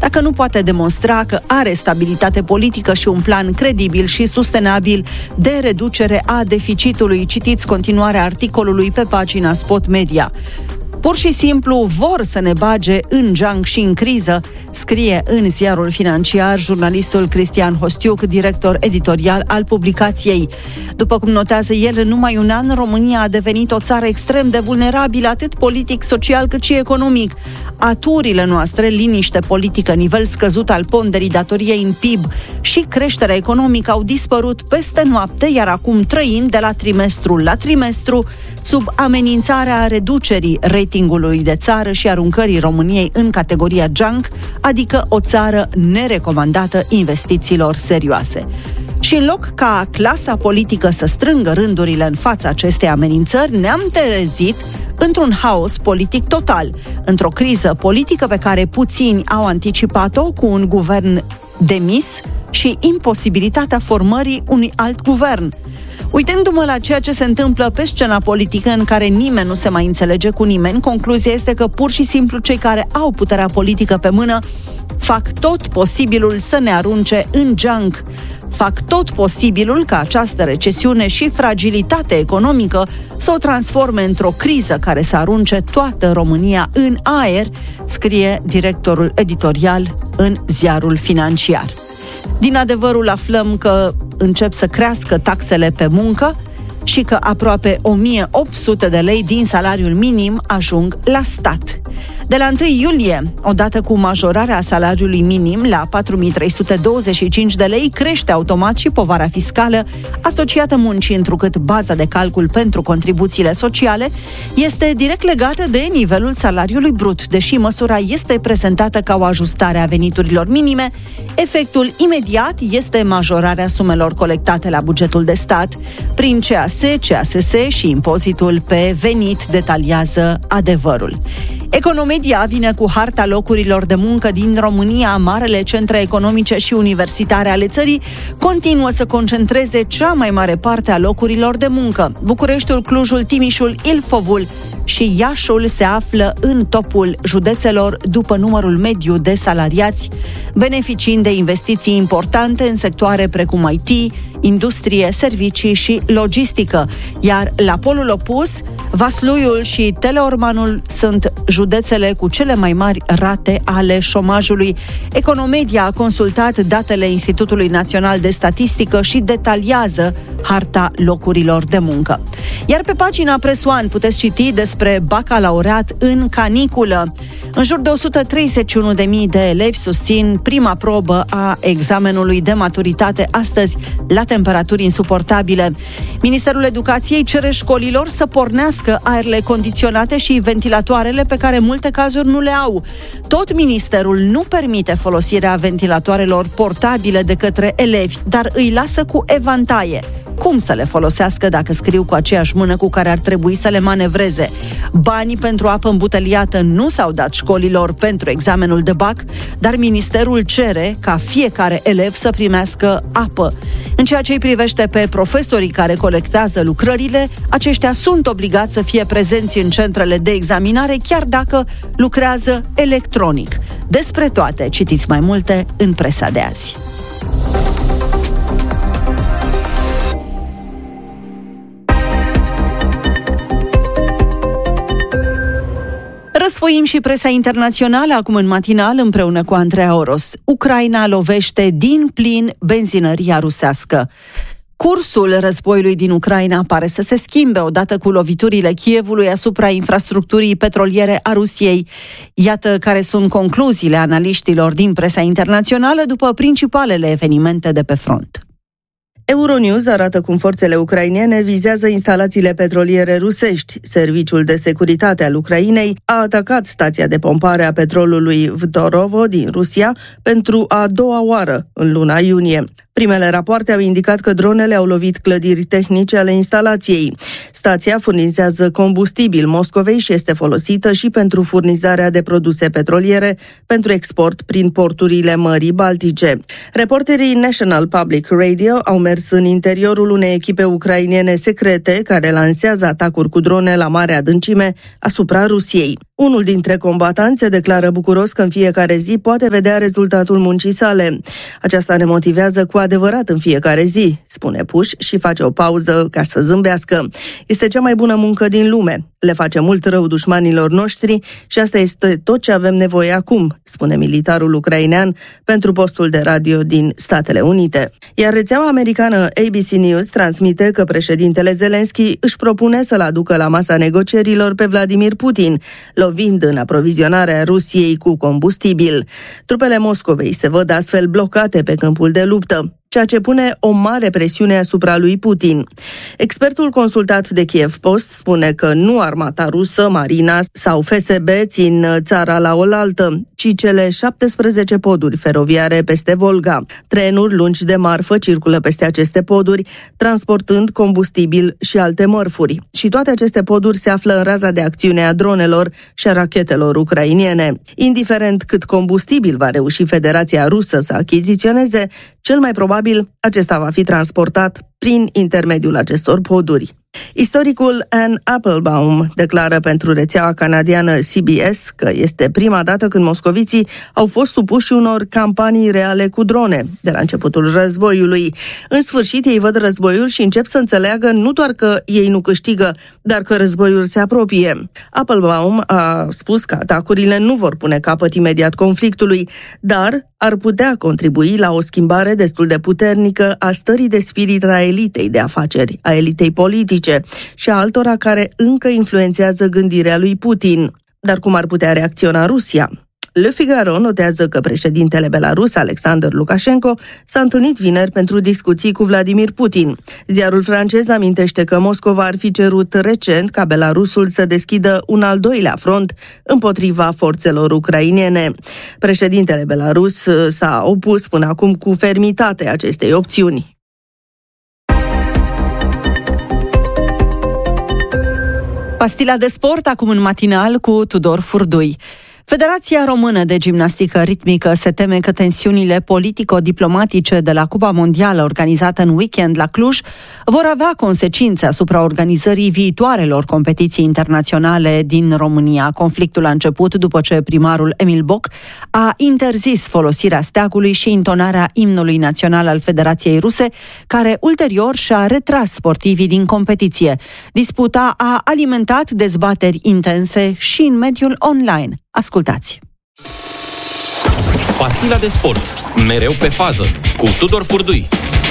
dacă nu poate demonstra că are stabilitate politică și un plan credibil și sustenabil de reducere a deficitului. Citiți continuarea articolului pe pagina Spot Media. Pur și simplu vor să ne bage în junk și în criză, scrie în Ziarul Financiar jurnalistul Cristian Hostiuc, director editorial al publicației. După cum notează el, în numai un an, România a devenit o țară extrem de vulnerabilă, atât politic, social, cât și economic. Aturile noastre, liniște politică, nivel scăzut al ponderii datoriei în PIB și creșterea economică au dispărut peste noapte, iar acum trăim de la trimestru la trimestru sub amenințarea reducerii ratingului de țară și aruncării României în categoria junk, adică o țară nerecomandată investițiilor serioase. Și în loc ca clasa politică să strângă rândurile în fața acestei amenințări, ne-am trezit într-un haos politic total, într-o criză politică pe care puțini au anticipat-o, cu un guvern demis și imposibilitatea formării unui alt guvern. Uitându-mă la ceea ce se întâmplă pe scena politică, în care nimeni nu se mai înțelege cu nimeni, concluzia este că pur și simplu cei care au puterea politică pe mână fac tot posibilul să ne arunce în junk. Fac tot posibilul ca această recesiune și fragilitate economică să o transforme într-o criză care să arunce toată România în aer, scrie directorul editorial în Ziarul Financiar. Din Adevărul aflăm că încep să crească taxele pe muncă și că aproape 1800 de lei din salariul minim ajung la stat. De la 1 iulie, odată cu majorarea salariului minim la 4325 de lei, crește automat și povara fiscală asociată muncii, întrucât baza de calcul pentru contribuțiile sociale este direct legată de nivelul salariului brut. Deși măsura este prezentată ca o ajustare a veniturilor minime, efectul imediat este majorarea sumelor colectate la bugetul de stat prin CAS, CASS și impozitul pe venit, detaliază Adevărul. Economedia vine cu harta locurilor de muncă din România. Marele centre economice și universitare ale țării continuă să concentreze cea mai mare parte a locurilor de muncă. Bucureștiul, Clujul, Timișul, Ilfovul și Iașul se află în topul județelor după numărul mediu de salariați, beneficiind de investiții importante în sectoare precum IT, industrie, servicii și logistică. Iar la polul opus, Vasluiul și Teleormanul sunt județele cu cele mai mari rate ale șomajului. Economedia a consultat datele Institutului Național de Statistică și detaliază harta locurilor de muncă. Iar pe pagina Press One puteți citi despre bacalaureat în caniculă. În jur de 131.000 de elevi susțin prima probă a examenului de maturitate astăzi la temperaturi insuportabile. Ministerul Educației cere școlilor să pornească aerele condiționate și ventilatoarele pe care în multe cazuri nu le au. Tot ministerul nu permite folosirea ventilatoarelor portabile de către elevi, dar îi lasă cu evantaie. Cum să le folosească dacă scriu cu aceeași mână cu care ar trebui să le manevreze? Banii pentru apă îmbuteliată nu s-au dat școlilor pentru examenul de bac, dar ministerul cere ca fiecare elev să primească apă. În ceea ce îi privește pe profesorii care colectează lucrările, aceștia sunt obligați să fie prezenți în centrele de examinare, chiar dacă lucrează electronic. Despre toate citiți mai multe în presa de azi. Răsfoim și presa internațională acum în matinal împreună cu Andreea Oros. Ucraina lovește din plin benzinăria rusească. Cursul războiului din Ucraina pare să se schimbe odată cu loviturile Kievului asupra infrastructurii petroliere a Rusiei. Iată care sunt concluziile analiștilor din presa internațională după principalele evenimente de pe front. Euronews arată cum forțele ucrainene vizează instalațiile petroliere rusești. Serviciul de securitate al Ucrainei a atacat stația de pompare a petrolului Vdorovo din Rusia pentru a doua oară în luna iunie. Primele rapoarte au indicat că dronele au lovit clădiri tehnice ale instalației. Stația furnizează combustibil Moscovei și este folosită și pentru furnizarea de produse petroliere pentru export prin porturile Mării Baltice. Reporterii National Public Radio au mers în interiorul unei echipe ucrainene secrete care lansează atacuri cu drone la mare adâncime asupra Rusiei. Unul dintre combatanți se declară bucuros că în fiecare zi poate vedea rezultatul muncii sale. Aceasta ne motivează cu adevărat în fiecare zi, spune Puș și face o pauză ca să zâmbească. Este cea mai bună muncă din lume. Le face mult rău dușmanilor noștri și asta este tot ce avem nevoie acum, spune militarul ucrainean pentru postul de radio din Statele Unite. Iar rețeaua americană ABC News transmite că președintele Zelensky își propune să-l aducă la masa negocierilor pe Vladimir Putin, lovind în aprovizionarea Rusiei cu combustibil. Trupele Moscovei se văd astfel blocate pe câmpul de luptă, ceea ce pune o mare presiune asupra lui Putin. Expertul consultat de Kiev Post spune că nu armata rusă, marina sau FSB țin țara la oaltă, ci cele 17 poduri feroviare peste Volga. Trenuri lungi de marfă circulă peste aceste poduri, transportând combustibil și alte mărfuri. Și toate aceste poduri se află în raza de acțiune a dronelor și a rachetelor ucrainene. Indiferent cât combustibil va reuși Federația Rusă să achiziționeze, cel mai probabil acesta va fi transportat prin intermediul acestor poduri. Istoricul Anne Applebaum declară pentru rețeaua canadiană CBS că este prima dată când moscoviții au fost supuși unor campanii reale cu drone de la începutul războiului. În sfârșit, ei văd războiul și încep să înțeleagă nu doar că ei nu câștigă, dar că războiul se apropie. Applebaum a spus că atacurile nu vor pune capăt imediat conflictului, dar ar putea contribui la o schimbare destul de puternică a stării de spirit a elitei de afaceri, a elitei politice și a altora care încă influențează gândirea lui Putin. Dar cum ar putea reacționa Rusia? Le Figaro notează că președintele belarus, Alexander Lukashenko, s-a întâlnit vineri pentru discuții cu Vladimir Putin. Ziarul francez amintește că Moscova ar fi cerut recent ca Belarusul să deschidă un al doilea front împotriva forțelor ucrainene. Președintele Belarus s-a opus până acum cu fermitate acestei opțiuni. Pastila de sport, acum în matinal cu Tudor Furdui. Federația Română de Gimnastică Ritmică se teme că tensiunile politico-diplomatice de la Cupa Mondială organizată în weekend la Cluj vor avea consecințe asupra organizării viitoarelor competiții internaționale din România. Conflictul a început după ce primarul Emil Boc a interzis folosirea steagului și intonarea imnului național al Federației Ruse, care ulterior și-a retras sportivii din competiție. Disputa a alimentat dezbateri intense și în mediul online. Ascultați! Pastila de sport, mereu pe fază, cu Tudor Furdui.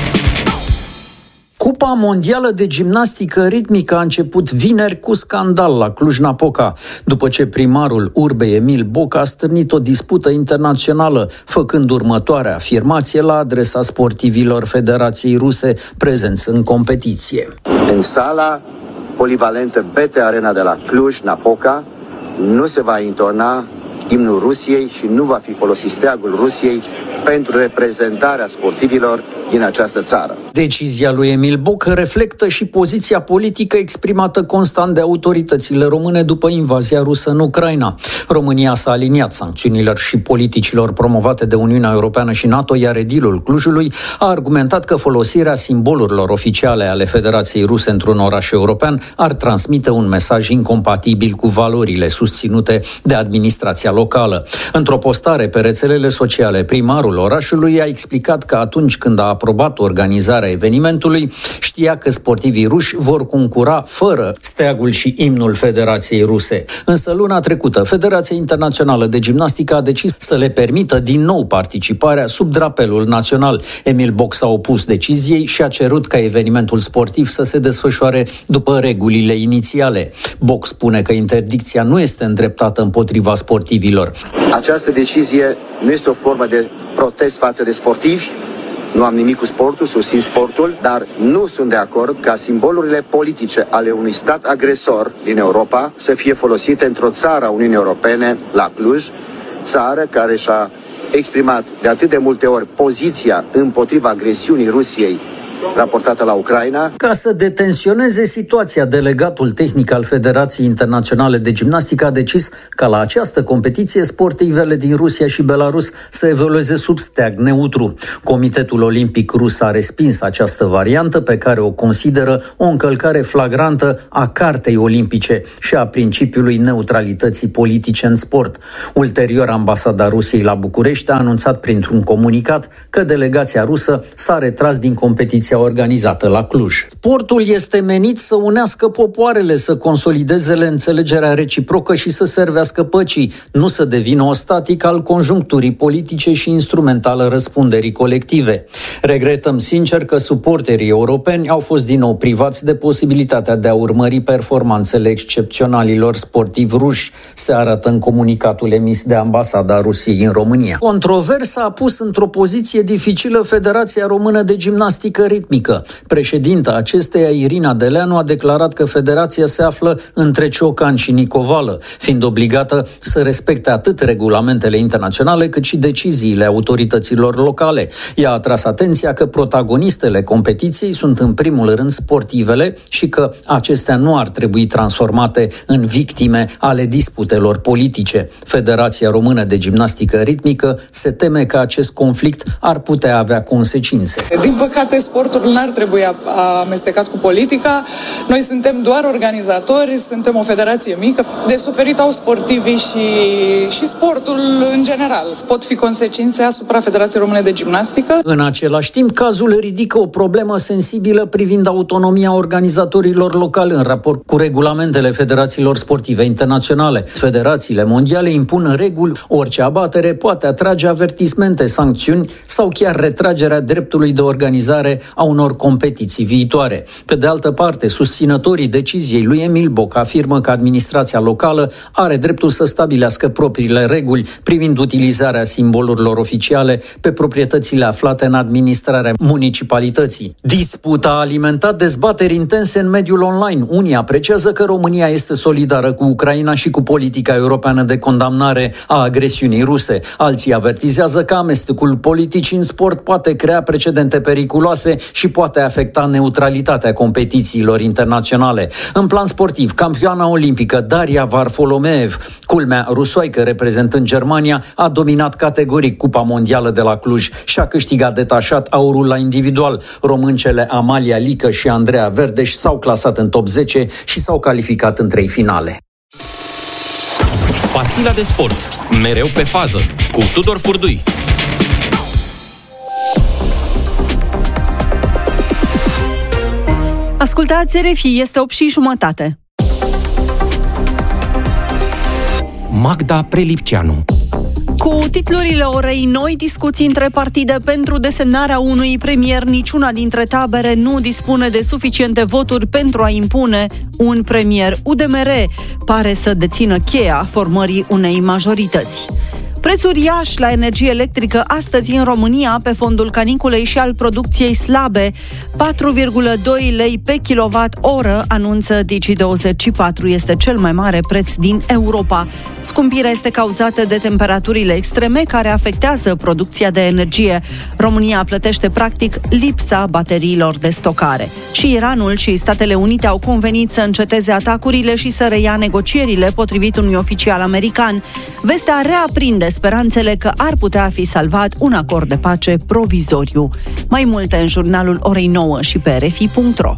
Cupa Mondială de Gimnastică Ritmică a început vineri cu scandal la Cluj-Napoca, după ce primarul urbei Emil Boc a stârnit o dispută internațională, făcând următoarea afirmație la adresa sportivilor Federației Ruse prezenți în competiție. În sala polivalentă BT Arena de la Cluj-Napoca nu se va intona imnul Rusiei și nu va fi folosit steagul Rusiei pentru reprezentarea sportivilor din această țară. Decizia lui Emil Boc reflectă și poziția politică exprimată constant de autoritățile române după invazia rusă în Ucraina. România s-a aliniat sancțiunilor și politicilor promovate de Uniunea Europeană și NATO, iar edilul Clujului a argumentat că folosirea simbolurilor oficiale ale Federației Ruse într-un oraș european ar transmite un mesaj incompatibil cu valorile susținute de administrația locală. Într-o postare pe rețelele sociale, primarul orașului a explicat că atunci când a aprobat organizarea evenimentului, știa că sportivii ruși vor concura fără steagul și imnul Federației Ruse. Însă luna trecută, Federația Internațională de Gimnastică a decis să le permită din nou participarea sub drapelul național. Emil Boc s-a opus deciziei și a cerut ca evenimentul sportiv să se desfășoare după regulile inițiale. Boc spune că interdicția nu este îndreptată împotriva sportivilor. Această decizie nu este o formă de protest față de sportivi. Nu am nimic cu sportul, susțin sportul, dar nu sunt de acord ca simbolurile politice ale unui stat agresor din Europa să fie folosite într-o țară a Uniunii Europene, la Cluj, țară care și-a exprimat de atât de multe ori poziția împotriva agresiunii Rusiei raportată la Ucraina. Ca să detensioneze situația, delegatul tehnic al Federației Internaționale de Gimnastică a decis ca la această competiție sportivele din Rusia și Belarus să evolueze sub steag neutru. Comitetul Olimpic Rus a respins această variantă, pe care o consideră o încălcare flagrantă a Cartei Olimpice și a principiului neutralității politice în sport. Ulterior, ambasada Rusiei la București a anunțat printr-un comunicat că delegația rusă s-a retras din competiția organizată la Cluj. Sportul este menit să unească popoarele, să consolideze înțelegerea reciprocă și să servească păcii, nu să devină o statică al conjuncturii politice și instrument al răspunderii colective. Regretăm sincer că suporterii europeni au fost din nou privați de posibilitatea de a urmări performanțele excepționalilor sportivi ruși, se arată în comunicatul emis de ambasada Rusiei în România. Controversa a pus într-o poziție dificilă Federația Română de Gimnastică Ritmică. Președinta acesteia, Irina Deleanu, a declarat că federația se află între ciocan și nicovală, fiind obligată să respecte atât regulamentele internaționale cât și deciziile autorităților locale. Ea a tras atenția că protagonistele competiției sunt în primul rând sportivele și că acestea nu ar trebui transformate în victime ale disputelor politice. Federația Română de Gimnastică Ritmică se teme că acest conflict ar putea avea consecințe. Din păcate, sportul n-ar trebui amestecat cu politica. Noi suntem doar organizatori, suntem o federație mică. De suferit au sportivii și sportul în general. Pot fi consecințe asupra Federației Române de Gimnastică. În același timp, cazul ridică o problemă sensibilă privind autonomia organizatorilor locali în raport cu regulamentele federațiilor sportive internaționale. Federațiile mondiale impun reguli, orice abatere poate atrage avertismente, sancțiuni sau chiar retragerea dreptului de organizare a unor competiții viitoare. Pe de altă parte, susținătorii deciziei lui Emil Boc afirmă că administrația locală are dreptul să stabilească propriile reguli privind utilizarea simbolurilor oficiale pe proprietățile aflate în administrarea municipalității. Disputa a alimentat dezbateri intense în mediul online. Unii apreciază că România este solidară cu Ucraina și cu politica europeană de condamnare a agresiunii ruse. Alții avertizează că amestecul politicii în sport poate crea precedente periculoase și poate afecta neutralitatea competițiilor internaționale. În plan sportiv, campioana olimpică Daria Varfolomeev, culmea rusoaică reprezentând Germania, a dominat categoric Cupa Mondială de la Cluj și a câștigat detașat aurul la individual. Româncele Amalia Lică și Andreea Verdeș s-au clasat în top 10 și s-au calificat în 3 finale. Pastila de sport, mereu pe fază, cu Tudor Furdui. Ascultați RFI, este 8:30. Magda Prelipceanu. Cu titlurile orei noi, discuții între partide pentru desemnarea unui premier, niciuna dintre tabere nu dispune de suficiente voturi pentru a impune un premier. UDMR pare să dețină cheia formării unei majorități. Prețuri uriași la energie electrică astăzi în România pe fondul caniculei și al producției slabe. 4,2 lei pe kilowatt-oră, anunță Digi24. Este cel mai mare preț din Europa. Scumpirea este cauzată de temperaturile extreme care afectează producția de energie. România plătește practic lipsa bateriilor de stocare. Și Iranul și Statele Unite au convenit să înceteze atacurile și să reia negocierile, potrivit unui oficial american. Vestea reaprinde speranțele că ar putea fi salvat un acord de pace provizoriu. Mai multe în jurnalul orei 9 și pe rfi.ro.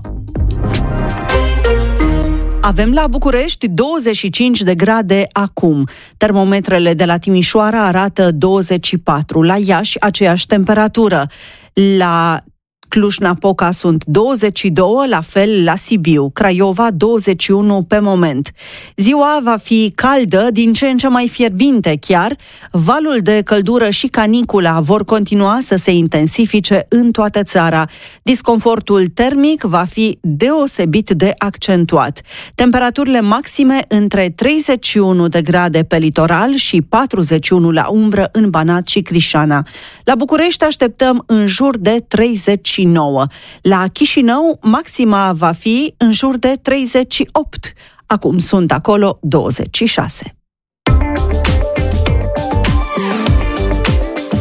Avem la București 25 de grade acum. Termometrele de la Timișoara arată 24. La Iași, aceeași temperatură. La Cluj-Napoca sunt 22, la fel la Sibiu, Craiova 21 pe moment. Ziua va fi caldă, din ce în ce mai fierbinte chiar. Valul de căldură și canicula vor continua să se intensifice în toată țara. Disconfortul termic va fi deosebit de accentuat. Temperaturile maxime între 31 de grade pe litoral și 41 la umbră în Banat și Crișana. La București așteptăm în jur de 39. La Chișinău, maxima va fi în jur de 38. Acum sunt acolo 26.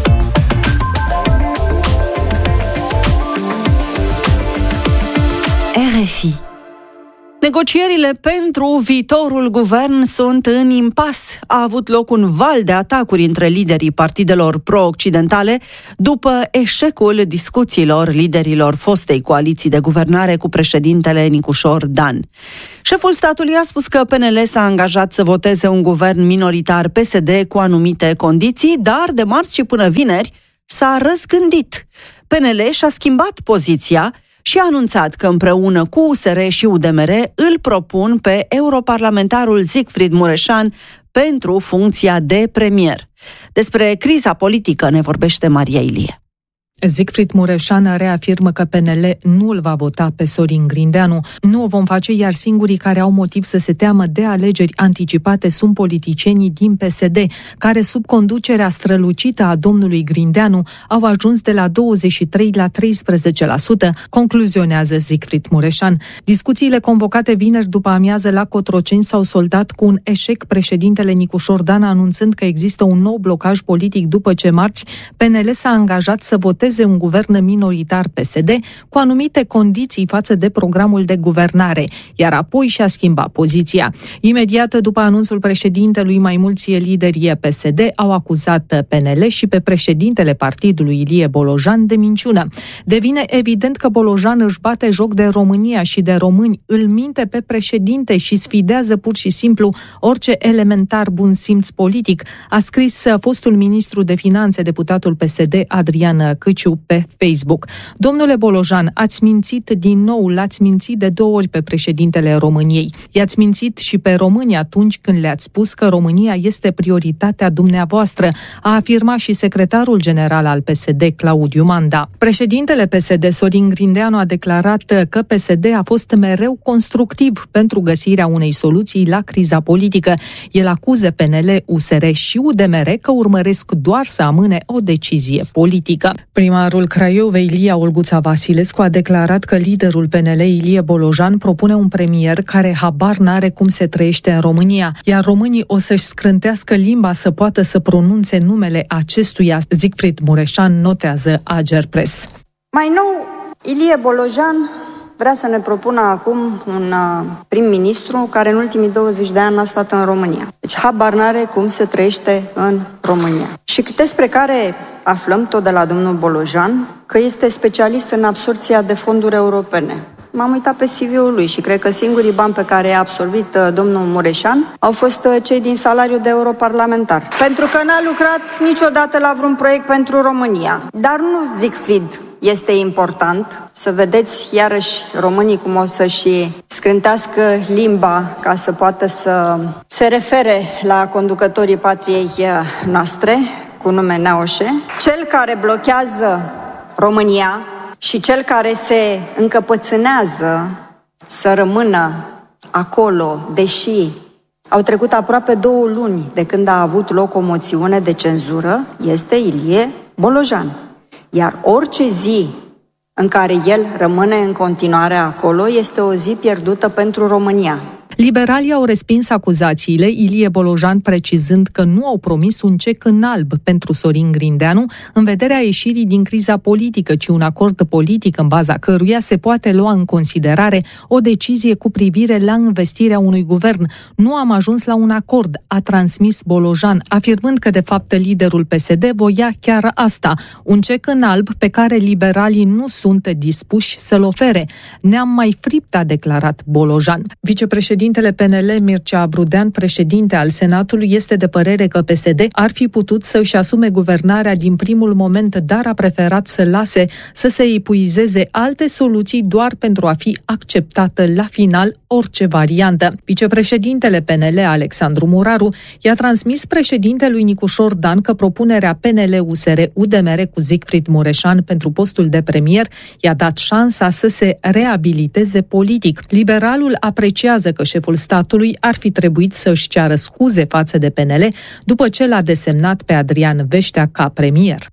Negocierile pentru viitorul guvern sunt în impas. A avut loc un val de atacuri între liderii partidelor pro-occidentale după eșecul discuțiilor liderilor fostei coaliții de guvernare cu președintele Nicușor Dan. Șeful statului a spus că PNL s-a angajat să voteze un guvern minoritar PSD cu anumite condiții, dar de marți și până vineri s-a răzgândit. PNL și-a schimbat poziția și a anunțat că împreună cu USR și UDMR îl propun pe europarlamentarul Siegfried Mureșan pentru funcția de premier. Despre criza politică ne vorbește Maria Ilie. Siegfried Mureșan reafirmă că PNL nu îl va vota pe Sorin Grindeanu. Nu o vom face, iar singurii care au motiv să se teamă de alegeri anticipate sunt politicienii din PSD, care sub conducerea strălucită a domnului Grindeanu au ajuns de la 23 la 13%, concluzionează Siegfried Mureșan. Discuțiile convocate vineri după amiază la Cotroceni s-au soldat cu un eșec, președintele Nicușor Dan anunțând că există un nou blocaj politic după ce marți PNL s-a angajat să voteze un guvern minoritar PSD cu anumite condiții față de programul de guvernare, iar apoi și-a schimbat poziția. Imediat după anunțul președintelui, mai mulți lideri PSD au acuzat PNL și pe președintele partidului Ilie Bolojan de minciună. Devine evident că Bolojan își bate joc de România și de români, îl minte pe președinte și sfidează pur și simplu orice elementar bun simț politic, a scris fostul ministru de finanțe, deputatul PSD Adrian Câciu pe Facebook. Domnule Bolojan, ați mințit din nou, l-ați mințit de 2 ori pe președintele României. I-ați mințit și pe români atunci când le-ați spus că România este prioritatea dumneavoastră, a afirmat și secretarul general al PSD, Claudiu Manda. Președintele PSD, Sorin Grindeanu, a declarat că PSD a fost mereu constructiv pentru găsirea unei soluții la criza politică. El acuză PNL, USR și UDMR că urmăresc doar să amâne o decizie politică. Primarul Craiovei, Ilia Olguța Vasilescu, a declarat că liderul PNL, Ilie Bolojan, propune un premier care habar n-are cum se trăiește în România, iar românii o să-și scrântească limba să poată să pronunțe numele acestuia. Siegfried Mureșan notează Ager Press. Mai nou, Ilie Bolojan vrea să ne propună acum un prim-ministru care în ultimii 20 de ani a stat în România. Deci habar n-are cum se trăiește în România. Și despre care aflăm tot de la domnul Bolojan că este specialist în absorbția de fonduri europene. M-am uitat pe CV-ul lui și cred că singurii bani pe care i-a absorbit domnul Mureșan au fost cei din salariul de europarlamentar. Pentru că n-a lucrat niciodată la vreun proiect pentru România. Dar nu Siegfried este important să vedeți iarăși românii cum o să-și scrântească limba ca să poată să se refere la conducătorii patriei noastre cu nume Neaușe. Cel care blochează România și cel care se încăpățânează să rămână acolo, deși au trecut aproape 2 luni de când a avut loc o moțiune de cenzură, este Ilie Bolojan. Iar orice zi în care el rămâne în continuare acolo este o zi pierdută pentru România. Liberalii au respins acuzațiile, Ilie Bolojan precizând că nu au promis un cec în alb pentru Sorin Grindeanu în vederea ieșirii din criza politică, ci un acord politic în baza căruia se poate lua în considerare o decizie cu privire la investirea unui guvern. Nu am ajuns la un acord, a transmis Bolojan, afirmând că de fapt liderul PSD voia chiar asta, un cec în alb pe care liberalii nu sunt dispuși să-l ofere. Ne-am mai fript, a declarat Bolojan. Vicepreședintele PNL Mircea Brudean, președinte al Senatului, este de părere că PSD ar fi putut să își asume guvernarea din primul moment, dar a preferat să lase să se epuizeze alte soluții doar pentru a fi acceptată la final orice variantă. Vicepreședintele PNL, Alexandru Muraru, i-a transmis președintelui Nicușor Dan că propunerea PNL-USR-UDMR cu Siegfried Mureșan pentru postul de premier i-a dat șansa să se reabiliteze politic. Liberalul apreciază că șeful statului ar fi trebuit să își ceară scuze față de PNL după ce l-a desemnat pe Adrian Veștea ca premier.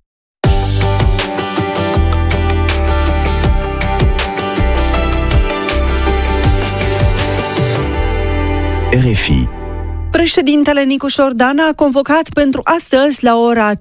RFI Președintele Nicu Șordan a convocat pentru astăzi la ora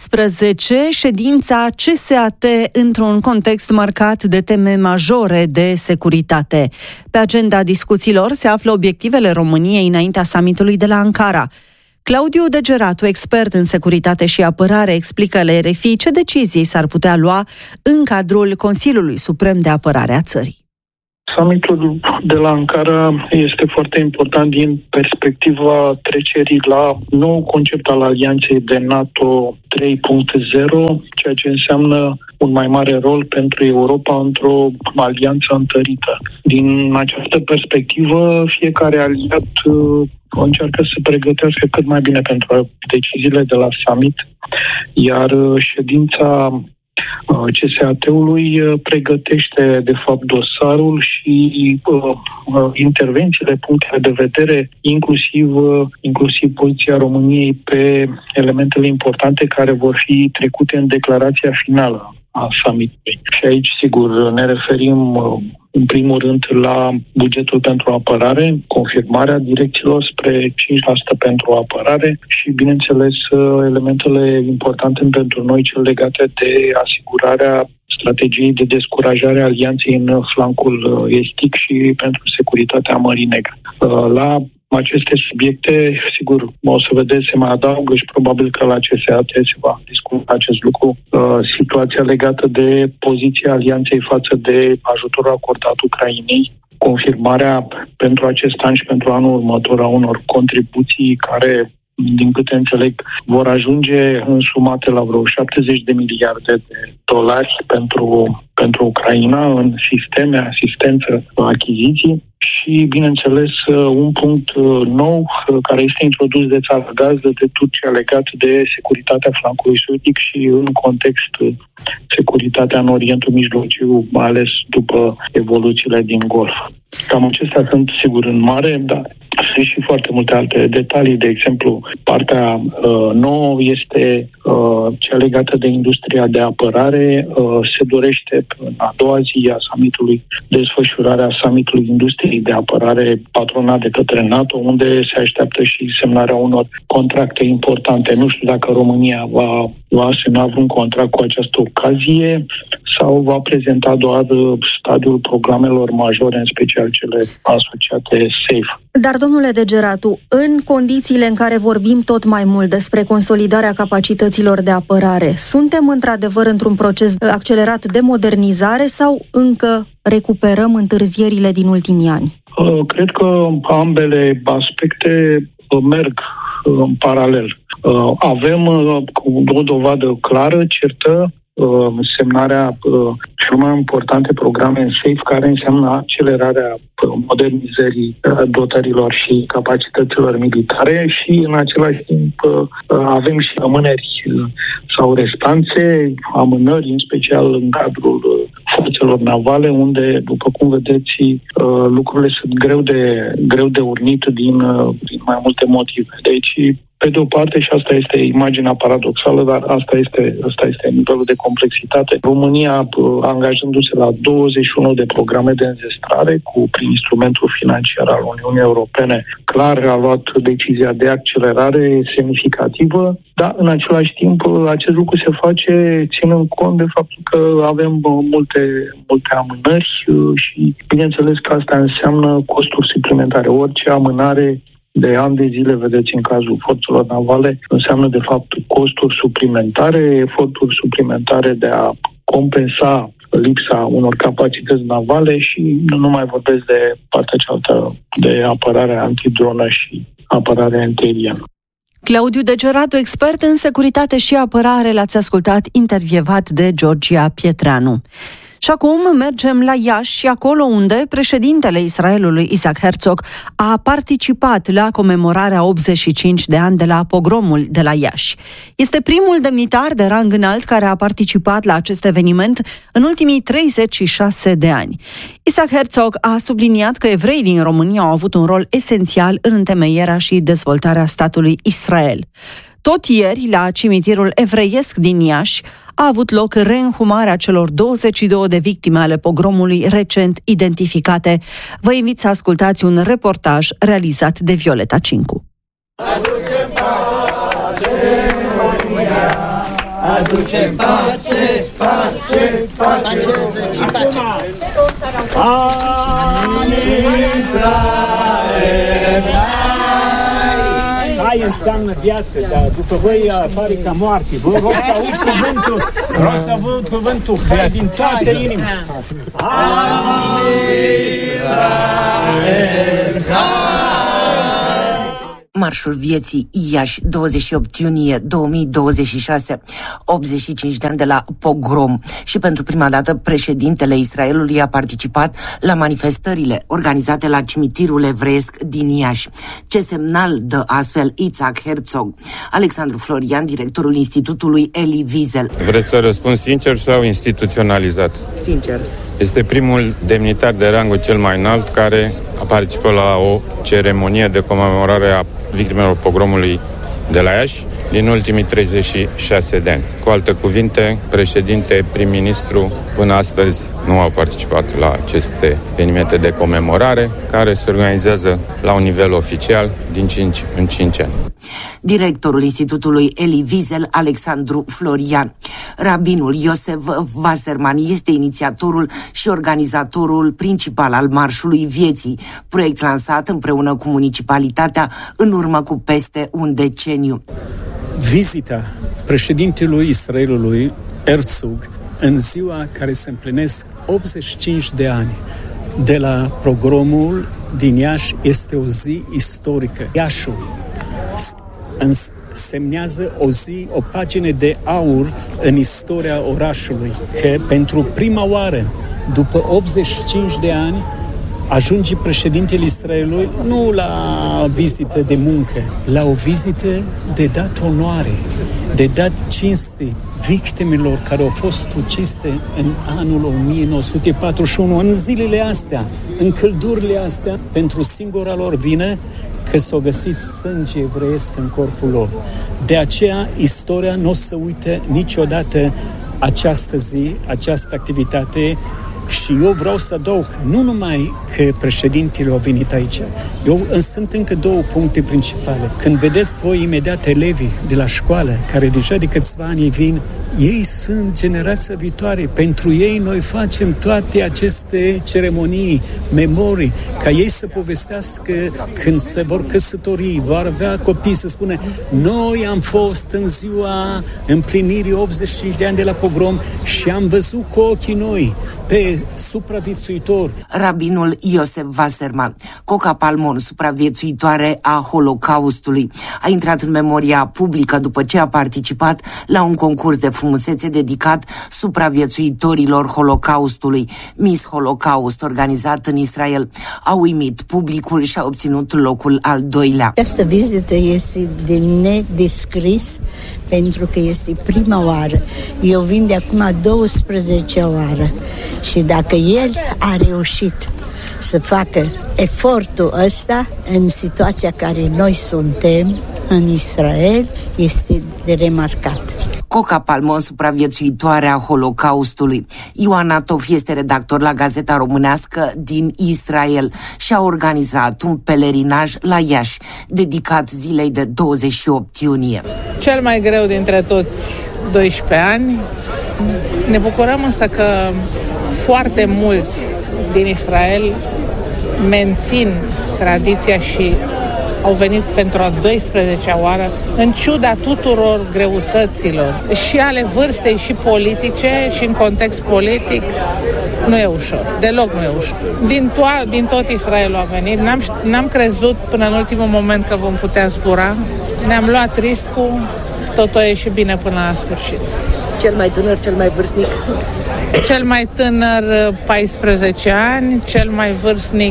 15 ședința CSAT într-un context marcat de teme majore de securitate. Pe agenda discuțiilor se află obiectivele României înaintea summitului de la Ankara. Claudiu Degeratu, expert în securitate și apărare, explică la RFI ce decizii s-ar putea lua în cadrul Consiliului Suprem de Apărare a țării. Summitul de la Ankara este foarte important din perspectiva trecerii la nou concept al alianței de NATO 3.0, ceea ce înseamnă un mai mare rol pentru Europa într-o alianță întărită. Din această perspectivă, fiecare aliat încearcă să pregătească cât mai bine pentru deciziile de la summit, iar ședința CSAT-ului pregătește, de fapt, dosarul și intervențiile, punctele de vedere, inclusiv poziția României pe elementele importante care vor fi trecute în declarația finală a summitului. Și aici, sigur, ne referim în primul rând la bugetul pentru apărare, confirmarea direcțiilor spre 5% pentru apărare și, bineînțeles, elementele importante pentru noi, cele legate de asigurarea strategiei de descurajare a alianței în flancul estic și pentru securitatea Mării Negre. La aceste subiecte, sigur, o să vedeți, se mai adaugă și probabil că la CSAT se va discuta acest lucru. Situația legată de poziția alianței față de ajutorul acordat Ucrainei, confirmarea pentru acest an și pentru anul următor a unor contribuții care, din câte înțeleg, vor ajunge însumate la vreo 70 de miliarde de dolari pentru Ucraina în sisteme, asistență, achiziții și, bineînțeles, un punct nou care este introdus de țara gazdă de Turcia legat de securitatea flancului sudic și în context securitatea în Orientul Mijlociu, mai ales după evoluțiile din Golf. Cam acestea sunt, sigur, în mare, dar sunt și foarte multe alte detalii. De exemplu, partea nouă este cea legată de industria de apărare. Se dorește în a doua zi a summitului desfășurarea summitului industriei de apărare patronat de către NATO, unde se așteaptă și semnarea unor contracte importante. Nu știu dacă România va semna un contract cu această ocazie sau va prezenta doar stadiul programelor majore, în special cele asociate SAFE. Dar, domnule Degeratu, în condițiile în care vorbim tot mai mult despre consolidarea capacităților de apărare, suntem într-adevăr într-un proces accelerat de modernizare sau încă recuperăm întârzierile din ultimii ani? Cred că ambele aspecte merg în paralel. Avem o dovadă clară, certă, semnarea cel mai importante programe în SAFE, care înseamnă accelerarea modernizării dotărilor și capacităților militare și în același timp avem și amânări sau restanțe, amânări în special în cadrul forțelor navale, unde, după cum vedeți, lucrurile sunt greu de urnit din mai multe motive. Deci, pe de o parte, și asta este imaginea paradoxală, dar asta este nivelul de complexitate. România, angajându-se la 21 de programe de înzestrare prin instrumentul financiar al Uniunii Europene, clar a luat decizia de accelerare semnificativă, dar în același timp acest lucru se face ținând cont de faptul că avem multe amânări și bineînțeles că asta înseamnă costuri suplimentare. Orice amânare de ani de zile, vedeți, în cazul forțelor navale, înseamnă de fapt costuri suplimentare, eforturi suplimentare de a compensa lipsa unor capacități navale și nu mai vorbesc de partea cealaltă de apărare antidronă și apărare antiaeriană. Claudiu Degeratu, expert în securitate și apărare, l-ați ascultat intervievat de Georgia Pietreanu. Și acum mergem la Iași, acolo unde președintele Israelului, Isaac Herzog, a participat la comemorarea 85 de ani de la pogromul de la Iași. Este primul demnitar de rang înalt care a participat la acest eveniment în ultimii 36 de ani. Isaac Herzog a subliniat că evreii din România au avut un rol esențial în întemeierea și dezvoltarea statului Israel. Tot ieri, la cimitirul evreiesc din Iași, a avut loc reînhumarea celor 22 de victime ale pogromului recent identificate. Vă invit să ascultați un reportaj realizat de Violeta Cincu. Aducem pace, aducem pace, pace, pace, pace. În Israel. Hai înseamnă viață, dar după voi apare ca moarte. Vă rog să aud cuvântul, hai din toată inima. Marșul vieții Iași, 28 iunie 2026, 85 de ani de la pogrom. Și pentru prima dată președintele Israelului a participat la manifestările organizate la cimitirul evreiesc din Iași. Ce semnal dă astfel Itzhak Herzog? Alexandru Florian, directorul Institutului Elie Wiesel. Vreți să răspund sincer sau instituționalizat? Sincer. Este primul demnitar de rangul cel mai înalt care a participat la o ceremonie de comemorare a victimelor pogromului de la Iași din ultimii 36 de ani. Cu alte cuvinte, președinte, prim-ministru, până astăzi nu au participat la aceste evenimente de comemorare, care se organizează la un nivel oficial din 5 în 5 ani. Directorul Institutului Elie Wiesel, Alexandru Florian. Rabinul Iosef Wasserman este inițiatorul și organizatorul principal al Marșului Vieții, proiect lansat împreună cu municipalitatea în urmă cu peste un deceniu. Vizita președintelui Israelului, Herzog, în ziua care se împlinesc 85 de ani de la pogromul din Iași, este o zi istorică. Iașul semnează o zi, o pagină de aur în istoria orașului, că pentru prima oară, după 85 de ani, ajunge președintele Israelului nu la vizită de muncă, la o vizită de dat onoare, de dat cinste victimelor care au fost ucise în anul 1941, în zilele astea, în căldurile astea, pentru singura lor vină că s-au găsit sânge evreiesc în corpul lor. De aceea, istoria nu o să uite niciodată această zi, această activitate. Și eu vreau să adaug, nu numai că președintele a venit aici, sunt încă două puncte principale. Când vedeți voi imediat elevii de la școală, care deja de câțiva ani vin, ei sunt generația viitoare. Pentru ei noi facem toate aceste ceremonii, memorii, ca ei să povestească când se vor căsători, vor avea copii, să spună, noi am fost în ziua împlinirii 85 de ani de la pogrom și am văzut cu ochii noi pe supraviețuitor. Rabinul Iosef Wasserman, Coca Palmon, supraviețuitoare a Holocaustului, a intrat în memoria publică după ce a participat la un concurs de frumusețe dedicat supraviețuitorilor Holocaustului, Miss Holocaust, organizat în Israel. A uimit publicul și a obținut locul al doilea. Această vizită este de nedescris pentru că este prima oară. Eu vin de acum 12 oară și dacă el a reușit să facă efortul ăsta în situația care noi suntem în Israel, este de remarcat. Coca Palmon, supraviețuitoare a Holocaustului. Ioana Tof este redactor la Gazeta Românească din Israel și a organizat un pelerinaj la Iași, dedicat zilei de 28 iunie. Cel mai greu dintre toți 12 ani. Ne bucurăm însă că foarte mulți din Israel mențin tradiția și au venit pentru a 12-a oară, în ciuda tuturor greutăților și ale vârstei și politice și în context politic. Nu e ușor, deloc nu e ușor. Din tot Israelul a venit. N-am crezut până în ultimul moment că vom putea zbura. Ne-am luat riscul, totul a ieșit bine până la sfârșit. Cel mai tânăr, cel mai vârstnic? Cel mai tânăr 14 ani, cel mai vârstnic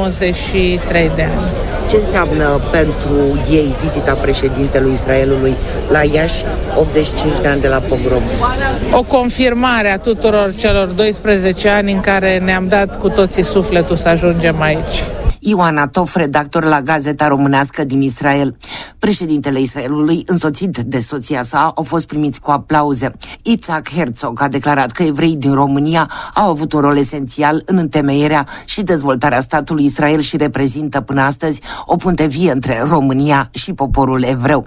93 de ani. Ce înseamnă pentru ei vizita președintelui Israelului la Iași, 85 de ani de la pogrom? O confirmare a tuturor celor 12 ani în care ne-am dat cu toții sufletul să ajungem aici. Ioana Tof, redactor la Gazeta Românească din Israel. Președintele Israelului, însoțit de soția sa, au fost primiți cu aplauze. Itzhak Herzog a declarat că evreii din România au avut un rol esențial în întemeierea și dezvoltarea statului Israel și reprezintă până astăzi o punte vie între România și poporul evreu.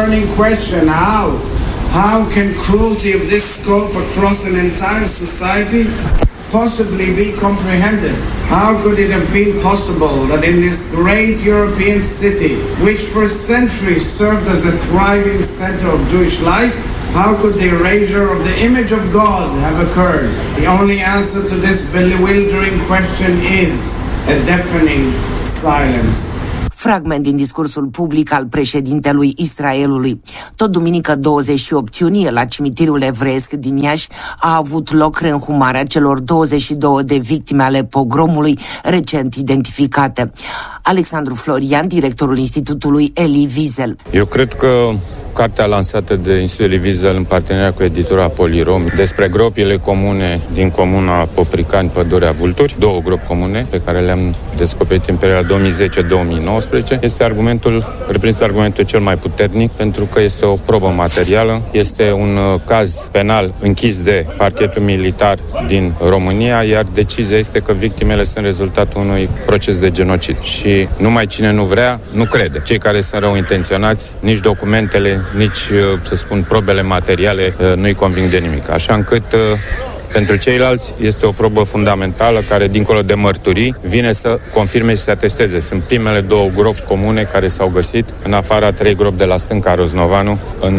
How can cruelty of this scope across an entire society possibly be comprehended? How could it have been possible that in this great European city, which for centuries served as a thriving center of Jewish life, how could the erasure of the image of God have occurred? The only answer to this bewildering question is a deafening silence. Fragment din discursul public al președintelui Israelului. Tot duminică 28 iunie, la cimitirul evreiesc din Iași, a avut loc reînhumarea celor 22 de victime ale pogromului recent identificate. Alexandru Florian, directorul Institutului Elie Wiesel. Eu cred că cartea lansată de Institutul Elie Wiesel în parteneriat cu editura Polirom despre gropile comune din comuna Popricani, Pădurea Vulturi, două gropi comune pe care le-am descoperit în perioada 2010-2019, reprezintă argumentul cel mai puternic pentru că este o probă materială, este un caz penal închis de parchetul militar din România, iar decizia este că victimele sunt rezultatul unui proces de genocid. Și numai cine nu vrea, nu crede. Cei care sunt rău intenționați, nici documentele, nici, să spun, probele materiale nu-i conving de nimic. Așa încât pentru ceilalți este o probă fundamentală care, dincolo de mărturii, vine să confirme și să atesteze. Sunt primele două gropi comune care s-au găsit, în afara 3 gropi de la stânca Roznovanu, în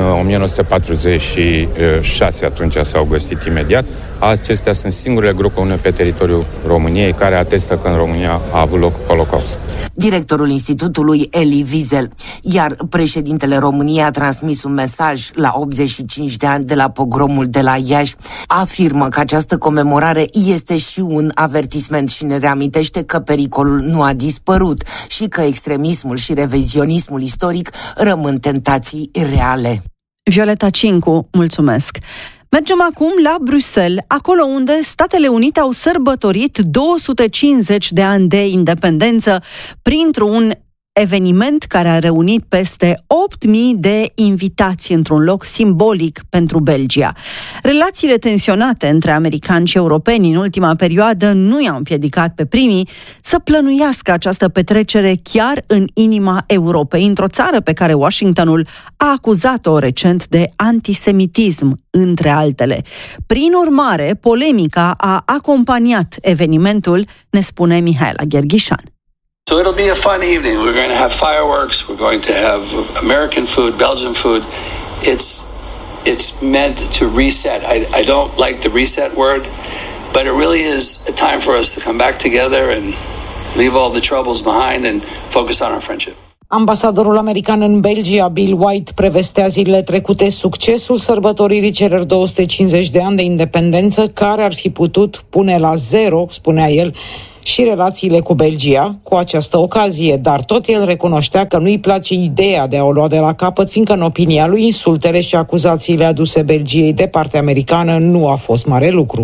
1946, atunci s-au găsit imediat. Acestea sunt singurele gropi comune pe teritoriul României care atestă că în România a avut loc Holocaust. Directorul Institutului Elie Wiesel, iar președintele României a transmis un mesaj la 85 de ani de la pogromul de la Iași. Afirmă că această comemorare este și un avertisment și ne reamintește că pericolul nu a dispărut și că extremismul și revizionismul istoric rămân tentații reale. Violeta Cincu, mulțumesc! Mergem acum la Bruxelles, acolo unde Statele Unite au sărbătorit 250 de ani de independență printr-un eveniment care a reunit peste 8.000 de invitați într-un loc simbolic pentru Belgia. Relațiile tensionate între americani și europeni în ultima perioadă nu i-au împiedicat pe primii să plănuiască această petrecere chiar în inima Europei, într-o țară pe care Washingtonul a acuzat-o recent de antisemitism, între altele. Prin urmare, polemica a acompaniat evenimentul, ne spune Mihaela Gherghișan. So it'll be a fun evening. We're going to have fireworks. We're going to have American food, Belgian food. It's meant to reset. I don't like the reset word, but it really is a time for us to come back together and leave all the troubles behind and focus on our friendship. Ambasadorul american în Belgia, Bill White, prevestea zilele trecute succesul sărbătoririi celor 250 de ani de independență, care ar fi putut pune la zero, spunea el, și relațiile cu Belgia cu această ocazie, dar tot el recunoștea că nu-i place ideea de a o lua de la capăt, fiindcă în opinia lui insultele și acuzațiile aduse Belgiei de partea americană nu a fost mare lucru.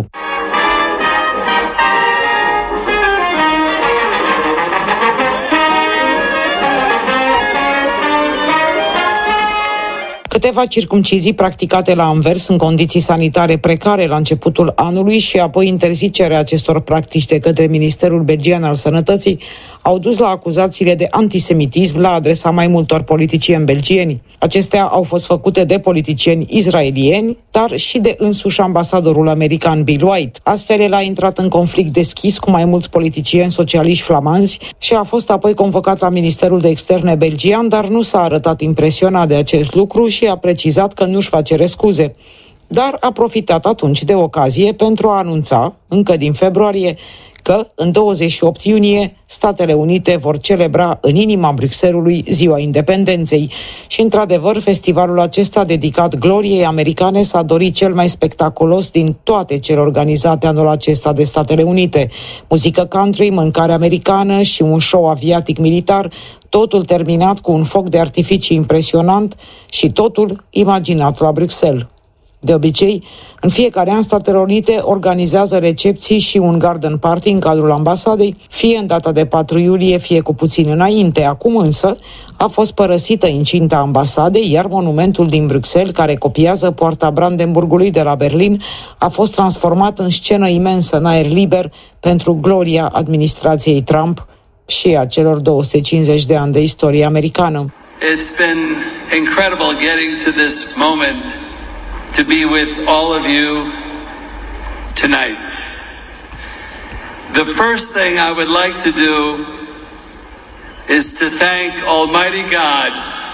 Câteva circumcizii practicate la Anvers în condiții sanitare precare la începutul anului și apoi interzicerea acestor practici de către Ministerul Belgian al Sănătății au dus la acuzațiile de antisemitism la adresa mai multor politicieni belgieni. Acestea au fost făcute de politicieni israelieni, dar și de însuși ambasadorul american Bill White. Astfel, el a intrat în conflict deschis cu mai mulți politicieni socialiști flamanzi și a fost apoi convocat la Ministerul de Externe belgian, dar nu s-a arătat impresionat de acest lucru și a precizat că nu-și va cere scuze. Dar a profitat atunci de ocazie pentru a anunța, încă din februarie, că în 28 iunie Statele Unite vor celebra în inima Bruxellesului Ziua Independenței. Și, într-adevăr, festivalul acesta dedicat gloriei americane s-a dorit cel mai spectaculos din toate cele organizate anul acesta de Statele Unite. Muzică country, mâncare americană și un show aviatic militar, totul terminat cu un foc de artificii impresionant și totul imaginat la Bruxelles. De obicei, în fiecare an, Statele Unite organizează recepții și un garden party în cadrul ambasadei, fie în data de 4 iulie, fie cu puțin înainte. Acum însă a fost părăsită incinta ambasadei, iar monumentul din Bruxelles, care copiază poarta Brandenburgului de la Berlin, a fost transformat în scenă imensă în aer liber pentru gloria administrației Trump și a celor 250 de ani de istorie americană. It's been incredible getting to this moment to be with all of you tonight. The first thing I would like to do is to thank Almighty God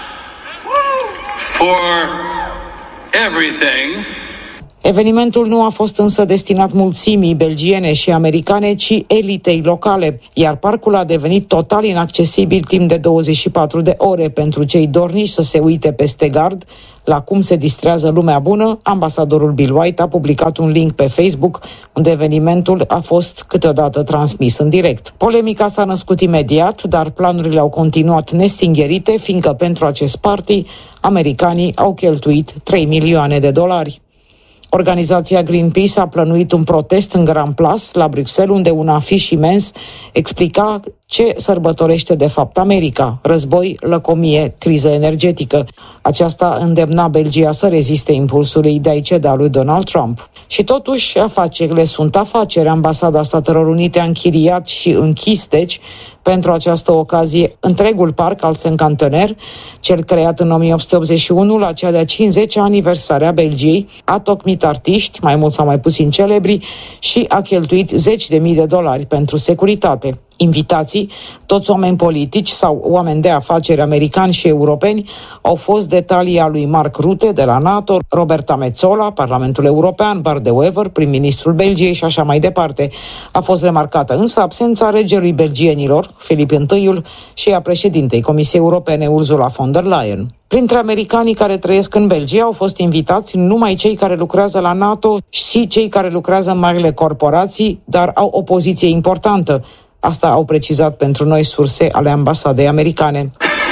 for everything. Evenimentul nu a fost însă destinat mulțimii belgiene și americane, ci elitei locale, iar parcul a devenit total inaccesibil timp de 24 de ore pentru cei dornici să se uite peste gard la cum se distrează lumea bună. Ambasadorul Bill White a publicat un link pe Facebook unde evenimentul a fost câteodată transmis în direct. Polemica s-a născut imediat, dar planurile au continuat nestingherite, fiindcă pentru acest party americanii au cheltuit $3 milioane. Organizația Greenpeace a plănuit un protest în Grand Place, la Bruxelles, unde un afiș imens explica ce sărbătorește de fapt America: război, lăcomie, criză energetică. Aceasta îndemna Belgia să reziste impulsului de a-i ceda lui Donald Trump. Și totuși, afacerile sunt afaceri. Ambasada Statelor Unite a închiriat și închis, deci, pentru această ocazie, întregul parc al Saint-Cantoner, cel creat în 1881, la cea de-a 50-a aniversare a Belgiei, a tocmit artiști, mai mult sau mai puțin celebri, și a cheltuit $10.000 pentru securitate. Invitații, toți oameni politici sau oameni de afaceri americani și europeni, au fost Talia lui Mark Rutte de la NATO, Roberta Metsola, Parlamentul European, Bart de Wever, prim-ministrul Belgiei și așa mai departe. A fost remarcată însă absența regelui belgienilor, Filip I, și a președintei Comisiei Europene, Ursula von der Leyen. Printre americanii care trăiesc în Belgia au fost invitați numai cei care lucrează la NATO și cei care lucrează în marile corporații, dar au o poziție importantă. Asta au precizat pentru noi surse ale ambasadei americane.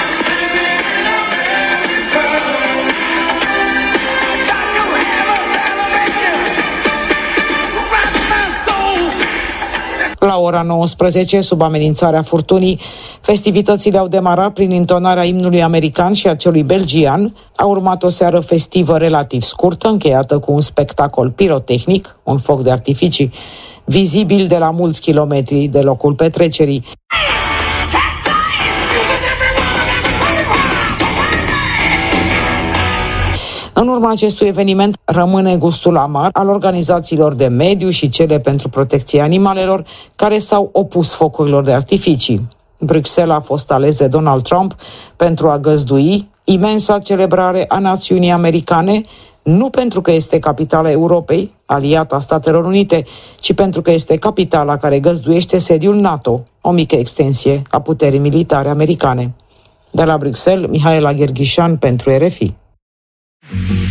La ora 19, sub amenințarea furtunii, festivitățile au demarat prin intonarea imnului american și a celui belgian. A urmat o seară festivă relativ scurtă, încheiată cu un spectacol pirotehnic, un foc de artificii, vizibil de la mulți kilometri de locul petrecerii. În urma acestui eveniment rămâne gustul amar al organizațiilor de mediu și cele pentru protecția animalelor care s-au opus focurilor de artificii. Bruxelles a fost ales de Donald Trump pentru a găzdui imensa celebrare a națiunii americane, nu pentru că este capitala Europei, aliata Statelor Unite, ci pentru că este capitala care găzduiește sediul NATO, o mică extensie a puterii militare americane. De la Bruxelles, Mihaela Gherghișan pentru RFI.